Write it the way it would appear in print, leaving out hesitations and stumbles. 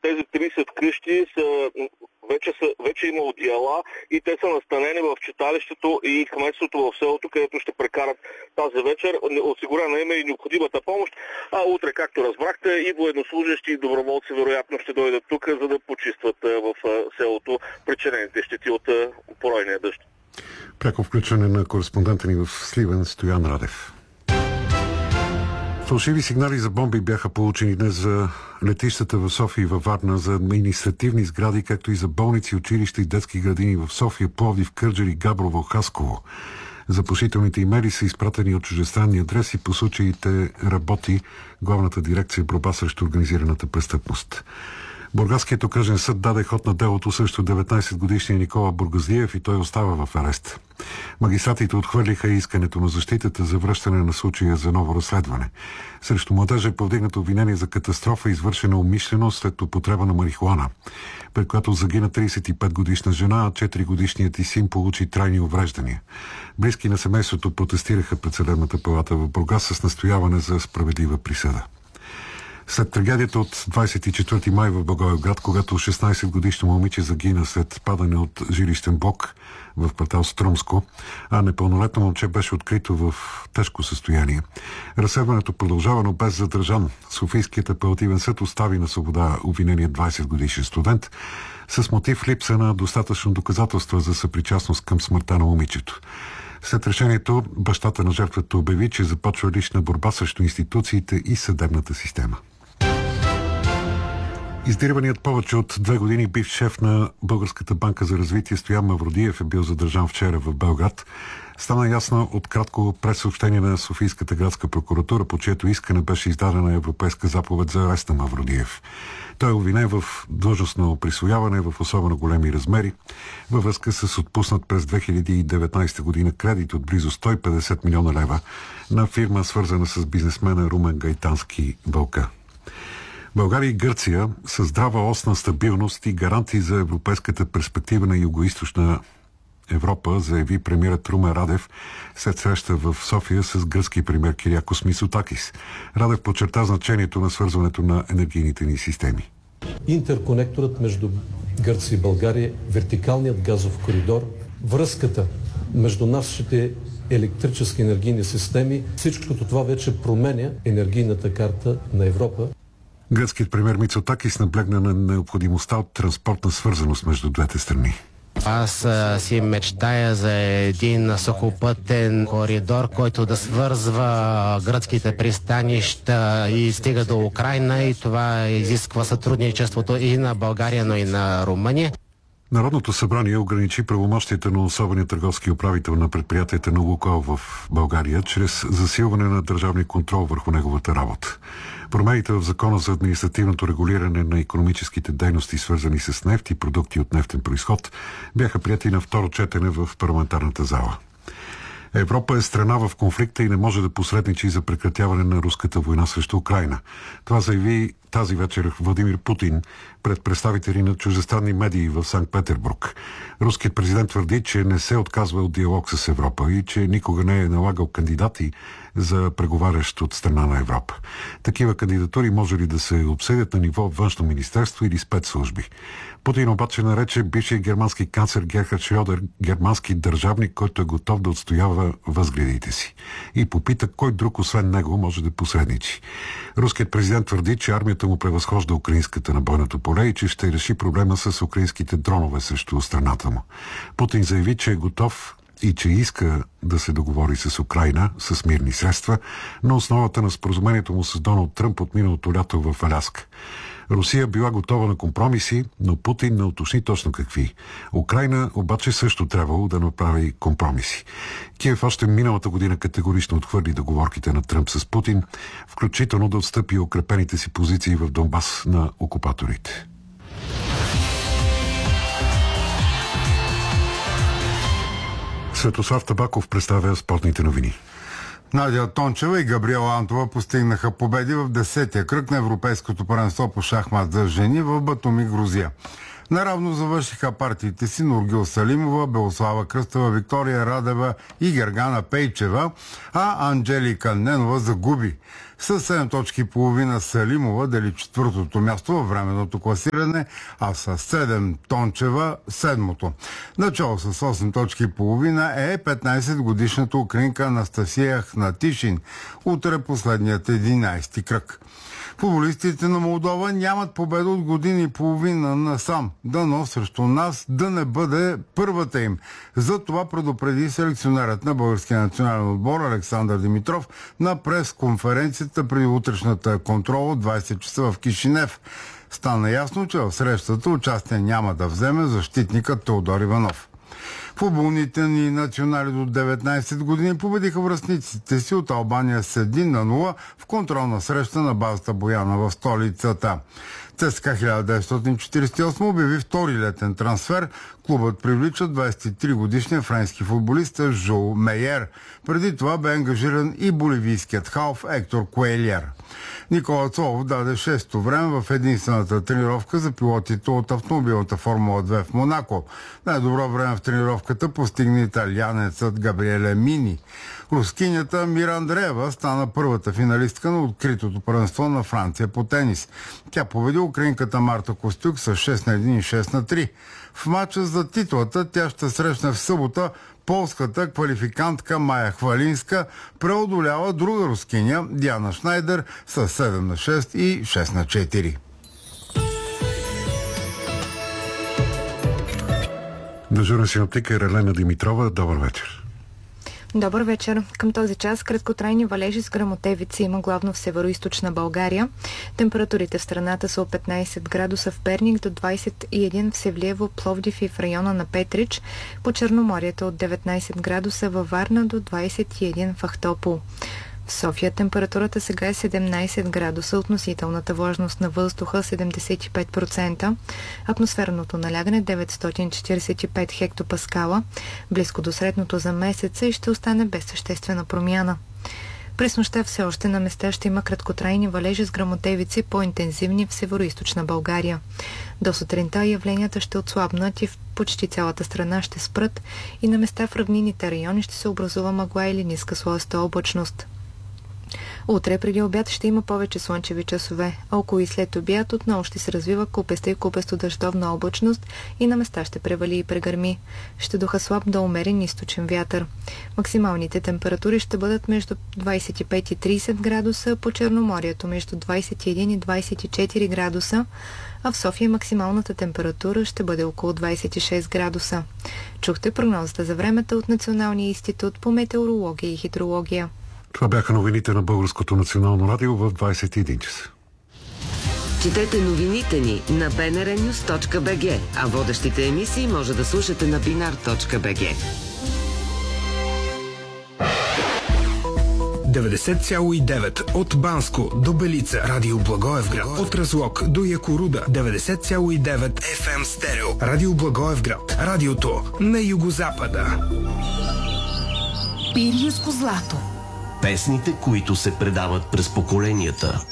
тези 30 къщи вече има одеяла и те са настанени в читалището и кметството в селото, където ще прекарат тази вечер. Осигурена им и необходимата помощ. А утре, както разбрахте, и военнослужащи и доброволци вероятно ще дойдат тук, за да почистват в селото причинените щети от поройния дъжд. Пряко включване на кореспондента ни в Сливен Стоян Радев. Фалшиви сигнали за бомби бяха получени днес за летищата в София и във Варна, за административни сгради, както и за болници, училища и детски градини в София, Пловдив, Кърджали, Габрово, Хасково. Заплашителните имейли са изпратени от чуждестранни адреси. По случаите работи Главната дирекция борба срещу организираната престъпност. Бургаският окръжен съд даде ход на делото срещу 19-годишния Никола Бургазлиев и той остава в арест. Магистратите отхвърлиха искането на защитата за връщане на случая за ново разследване. Срещу младежа е повдигнато обвинение за катастрофа, извършена умишлено след употреба на марихуана, при която загина 35-годишна жена, а 4-годишният й син получи трайни увреждания. Близки на семейството протестираха пред съдебната палата в Бургас с настояване за справедлива присъда. След трагедията от 24 май в Благоевград, когато 16-годишно момиче загина след падане от жилищен блок в квартал Струмско, а непълнолетно момче беше открито в тежко състояние. Разследването продължава, но без задържан. Софийският апелативен съд остави на свобода обвинения 20-годишен студент с мотив липса на достатъчно доказателства за съпричастност към смъртта на момичето. След решението, бащата на жертвата обяви, че започва лична борба срещу институциите и съдебната система. Издирваният повече от 2 години бивш шеф на Българската банка за развитие Стоян Мавродиев е бил задържан вчера в Белград. Стана ясно от кратко прессъобщение на Софийската градска прокуратура, по чието искане беше издадена европейска заповед за арест на Мавродиев. Той е обвинен в длъжностно присвояване в особено големи размери във връзка с отпуснат през 2019 година кредит от близо 150 милиона лева на фирма, свързана с бизнесмена Румен Гайтански Вълка. България и Гърция са здрава ос на стабилност и гарантии за европейската перспектива на югоизточна Европа, заяви премиерът Румен Радев след среща в София с гръцки премиер Кириакос Мицотакис. Радев подчерта значението на свързването на енергийните ни системи. Интерконекторът между Гърция и България, вертикалният газов коридор, връзката между нашите електрически енергийни системи, всичкото това вече променя енергийната карта на Европа. Гръцкият премиер Мицотакис наблегна на необходимостта от транспортна свързаност между двете страни. Аз си мечтая за един сухопътен коридор, който да свързва гръцките пристанища и стига до Украйна, и това изисква сътрудничеството и на България, но и на Румъния. Народното събрание ограничи правомощията на особения търговски управител на предприятията на Лукойл в България чрез засилване на държавния контрол върху неговата работа. Промените в Закона за административното регулиране на икономическите дейности, свързани с нефт и продукти от нефтен произход, бяха приети на второ четене в парламентарната зала. Европа е страна в конфликта и не може да посредничи за прекратяване на руската война срещу Украйна. Това заяви тази вечер Владимир Путин пред представители на чуждестранни медии в Санкт-Петербург. Руският президент твърди, че не се отказва от диалог с Европа и че никога не е налагал кандидати за преговарящ от страна на Европа. Такива кандидатури може ли да се обсъдят на ниво външно министерство или спецслужби? Путин обаче нарече бившия германски канцлер Герхард Шрьодер германски държавник, който е готов да отстоява възгледите си. И попита кой друг освен него може да посредничи. Руският президент твърди, че армията му превъзхожда украинската на бойното поле и че ще реши проблема с украинските дронове срещу страната му. Путин заяви, че е готов и че иска да се договори с Украйна с мирни средства на основата на споразумението му с Доналд Тръмп от миналото лято в Аляска. Русия била готова на компромиси, но Путин не уточни точно какви. Украйна обаче също трябвало да направи компромиси. Киев още миналата година категорично отхвърли договорките на Тръмп с Путин, включително да отстъпи укрепените си позиции в Донбас на окупаторите. Светослав Табаков представя спортните новини. Надя Тончева и Габриела Антова постигнаха победи в 10-я кръг на Европейското първенство по шахмат за жени в Батуми, Грузия. Наравно завършиха партиите си Нургил Салимова, Белослава Кръстева, Виктория Радева и Гергана Пейчева, а Анджелика Ненова загуби. С 7 точки половина Салимова дели четвъртото място във временното класиране, а с 7 Тончева седмото. Начало с 8 точки половина е 15-годишната украинка Анастасия Хнатишин. Утре последният 11-ти кръг. Футболистите на Молдова нямат победа от години и половина насам. Дано срещу нас да не бъде първата им. За това предупреди селекционерът на българския национален отбор Александър Димитров на пресконференцията преди утрешната контрола от 20 часа в Кишинев. Стана ясно, че в срещата участие няма да вземе защитникът Теодор Иванов. Футболните ни национали до 19 години победиха връстниците си от Албания с 1-0 в контролна среща на базата Бояна в столицата. ЦСКА 1948 обяви втори летен трансфер. Клубът привлича 23-годишния френски футболист Жул Мейер. Преди това бе ангажиран и боливийският халф Ектор Куелиер. Никола Цолов даде 6-то време в единствената тренировка за пилотите от автомобилната Формула 2 в Монако. Най-добро време в тренировката постигна италианецът Габриеле Мини. Рускинята Мира Андреева стана първата финалистка на откритото първенство на Франция по тенис. Тя победи украинката Марта Костюк с 6-1 и 6-3. В матча за титлата тя ще срещне в събота полската квалификантка Майя Хвалинска, преодолява друга рускиня Диана Шнайдер с 7-6 и 6-4. Дежурен синоптик е Елена Димитрова. Добър вечер. Добър вечер. Към този час краткотрайни валежи с гръмотевици има главно в североизточна България. Температурите в страната са от 15 градуса в Перник до 21 в Севлиево, Пловдив и в района на Петрич. По Черноморието от 19 градуса във Варна до 21 в Ахтопол. В София температурата сега е 17 градуса, относителната влажност на въздуха 75%, атмосферното налягане 945 хектопаскала, близко до средното за месеца и ще остане без съществена промяна. През нощта все още на места ще има краткотрайни валежи с гръмотевици, по-интензивни в североизточна България. До сутринта явленията ще отслабнат и в почти цялата страна ще спрат и на места в равнинните райони ще се образува мъгла или ниска слоеста облачност. Утре преди обяд ще има повече слънчеви часове, а около и след обяд отново ще се развива купеста и купесто-дъждовна облачност и на места ще превали и прегърми. Ще духа слаб до умерен източен вятър. Максималните температури ще бъдат между 25 и 30 градуса, по Черноморието между 21 и 24 градуса, а в София максималната температура ще бъде около 26 градуса. Чухте прогнозата за времето от Националния институт по метеорология и хидрология. Това бяха новините на Българското национално радио в 21 часа. Четете новините ни на bnrnews.bg, а водещите емисии може да слушате на binar.bg. 90,9 от Банско до Белица, Радио Благоевград, от Разлог до Якоруда, 90,9 FM стерео, Радио Благоевград, радиото на югозапада. Пиринско злато. Песните, които се предават през поколенията.